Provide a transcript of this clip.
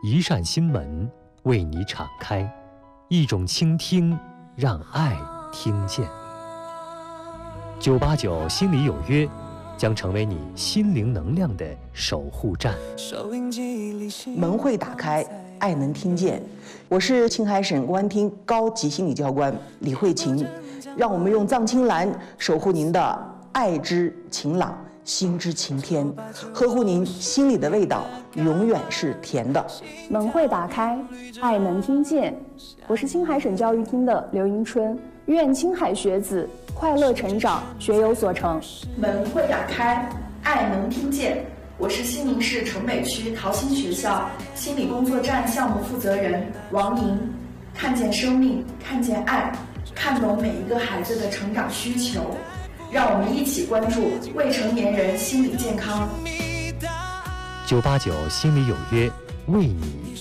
一扇心门为你敞开，一种倾听，让爱听见。989心里有约，将成为你心灵能量的守护站。 门会打开，爱能听见。我是青海省公安厅高级心理教官李慧琴，让我们用藏青蓝守护您的爱之晴朗，心之晴天，呵护您心里的味道，永远是甜的。 门会打开，爱能听见。我是青海省教育厅的刘迎春，愿青海学子快乐成长，学有所成。 门会打开，爱能听见。我是西宁市城北区桃心学校心理工作站项目负责人王莹。看见生命，看见爱，看懂每一个孩子的成长需求，让我们一起关注未成年人心理健康。 989心里有约，为你